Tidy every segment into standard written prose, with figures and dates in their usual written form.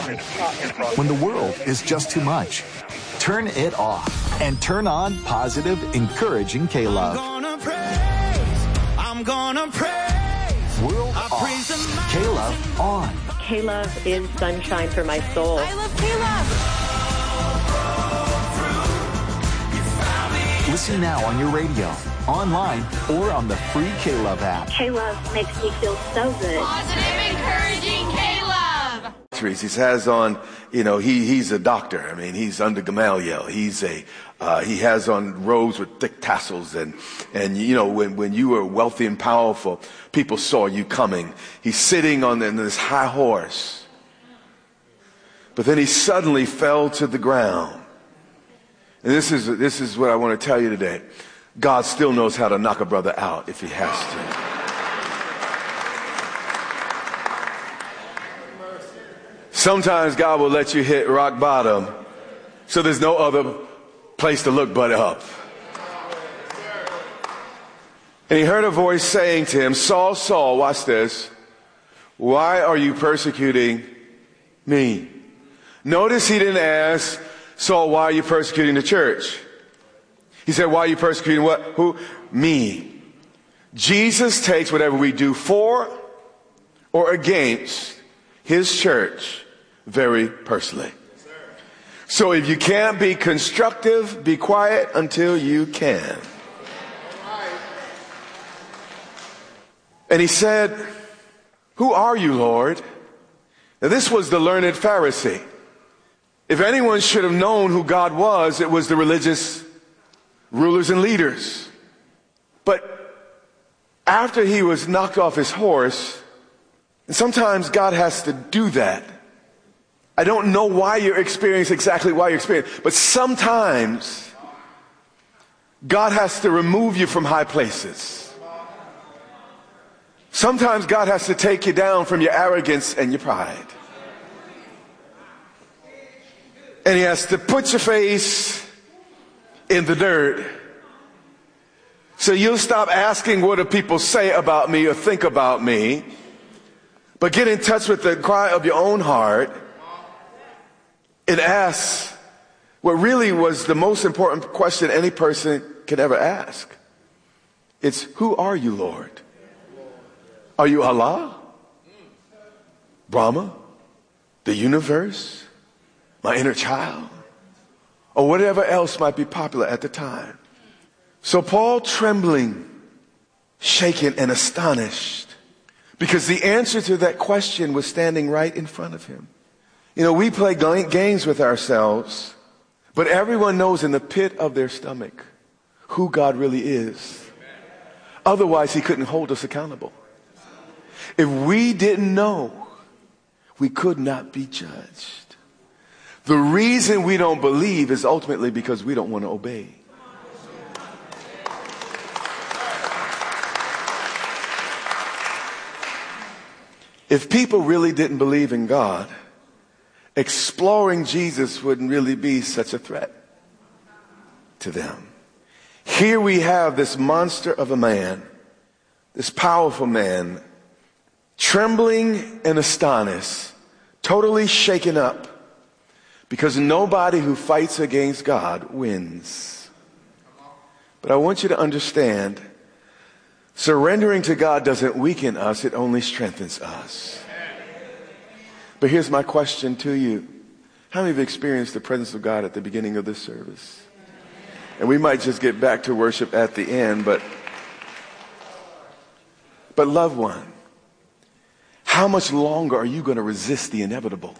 When the world is just too much, turn it off and turn on positive, encouraging K-Love. I'm gonna praise. World off. K-Love on. K-Love is sunshine for my soul. I love K-Love. Listen now on your radio, online, or on the free K-Love app. K-Love makes me feel so good. Positive, encouraging K-Love. He has on, he's a doctor. I mean, he's under Gamaliel. He has on robes with thick tassels. And when you were wealthy and powerful, people saw you coming. He's sitting on this high horse. But then he suddenly fell to the ground. And this is what I want to tell you today. God still knows how to knock a brother out if he has to. Sometimes God will let you hit rock bottom so there's no other place to look but up. And he heard a voice saying to him, Saul, Saul, watch this. Why are you persecuting me? Notice he didn't ask, Saul, why are you persecuting the church? He said, why are you persecuting what? Who? Me. Jesus takes whatever we do for or against his church very personally. So if you can't be constructive, be quiet until you can. And he said, who are you, Lord? Now this was the learned Pharisee. If anyone should have known who God was, it was the religious rulers and leaders. But after he was knocked off his horse, and sometimes God has to do that. I don't know why you're experiencing exactly why you're experiencing, but sometimes God has to remove you from high places. Sometimes God has to take you down from your arrogance and your pride. And he has to put your face in the dirt. So you'll stop asking what do people say about me or think about me, but get in touch with the cry of your own heart and ask what really was the most important question any person could ever ask. It's, who are you, Lord? Are you Allah? Brahma? The universe? My inner child? Or whatever else might be popular at the time. So Paul, trembling, shaken, and astonished, because the answer to that question was standing right in front of him. We play games with ourselves, but everyone knows in the pit of their stomach who God really is. Otherwise, he couldn't hold us accountable. If we didn't know, we could not be judged. The reason we don't believe is ultimately because we don't want to obey. If people really didn't believe in God, exploring Jesus wouldn't really be such a threat to them. Here we have this monster of a man, this powerful man, trembling and astonished, totally shaken up, because nobody who fights against God wins. But I want you to understand, surrendering to God doesn't weaken us, it only strengthens us. But here's my question to you. How many of you experienced the presence of God at the beginning of this service? And we might just get back to worship at the end, but loved one, how much longer are you going to resist the inevitable?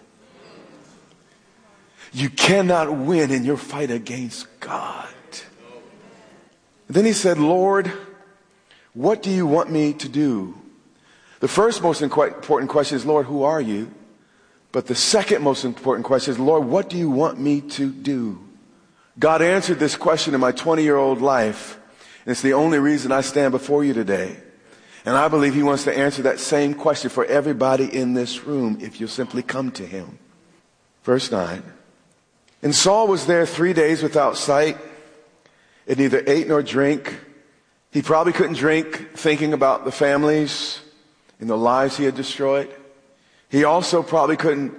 You cannot win in your fight against God. Then he said, Lord, what do you want me to do? The first most important question is, Lord, who are you? But the second most important question is, Lord, what do you want me to do? God answered this question in my 20-year-old life, and it's the only reason I stand before you today. And I believe he wants to answer that same question for everybody in this room if you'll simply come to him. Verse 9. And Saul was there 3 days without sight, and neither ate nor drank. He probably couldn't drink thinking about the families and the lives he had destroyed. He also probably couldn't